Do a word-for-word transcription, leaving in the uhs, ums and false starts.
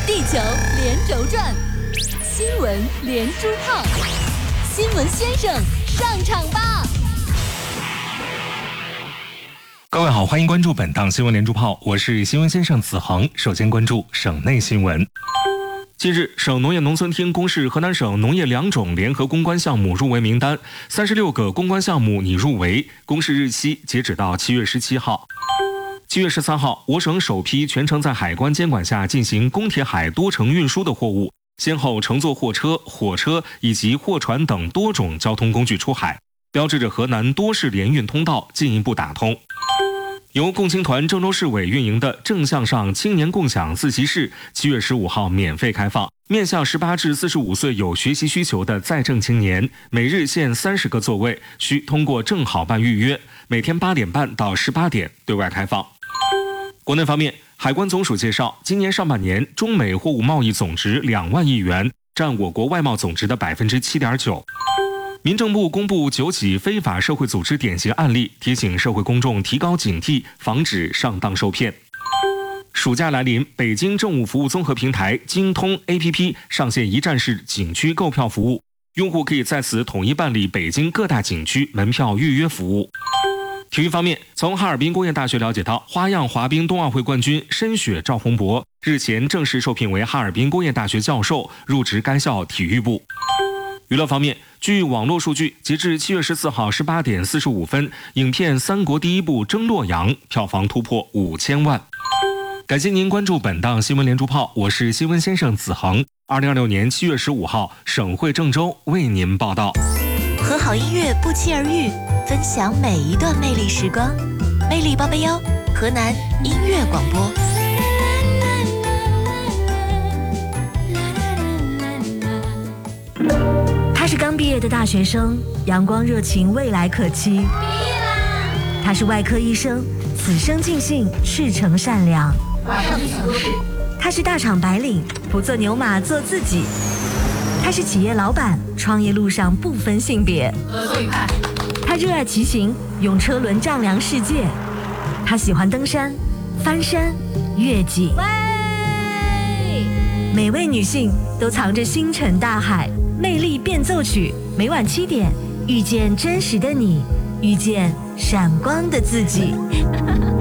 地球连轴转，新闻连珠炮，新闻先生上场吧！ 各位好，欢迎关注本档新闻连珠炮，我是新闻先生子恒。首先关注省内新闻。近日，省农业农村厅公示河南省农业两种联合攻关项目入围名单，三十六个攻关项目拟入围，公示日期截止到七月十七号。七月十三号，我省首批全程在海关监管下进行公铁海多程运输的货物，先后乘坐货车、火车以及货船等多种交通工具出海，标志着河南多市联运通道进一步打通。由共青团郑州市委运营的正向上青年共享自习室七月十五号免费开放，面向十八至四十五岁有学习需求的在郑青年，每日限三十个座位，需通过正好办预约，每天八点半到十八点对外开放。国内方面，海关总署介绍，今年上半年中美货物贸易总值两万亿元，占我国外贸总值的百分之七点九。民政部公布九起非法社会组织典型案例，提醒社会公众提高警惕，防止上当受骗。暑假来临，北京政务服务综合平台京通 A P P 上线一站式景区购票服务，用户可以在此统一办理北京各大景区门票预约服务。体育方面，从哈尔滨工业大学了解到，花样滑冰冬奥会冠军申雪赵宏博日前正式受聘为哈尔滨工业大学教授，入职该校体育部。娱乐方面，据网络数据，截至七月十四号十八点四十五分，影片《三国第一部争洛阳》票房突破五千万。感谢您关注本档新闻连珠炮，我是新闻先生子恒。二零二六年七月十五号，省会郑州为您报道。 和好音乐不期而遇，分享每一段魅力时光。魅力八八幺，河南音乐广播。 他是刚毕业的大学生，阳光热情，未来可期。他是外科医生，此生尽兴，赤诚善良。 马上就想都是。 他是大厂白领，不做牛马，做自己。他是企业老板，创业路上不分性别。 合作愉快。 他热爱骑行，用车轮丈量世界。他喜欢登山、翻山、越岭。喂，每位女性都藏着星辰大海。魅力变奏曲，每晚七点，遇见真实的你，遇见闪光的自己。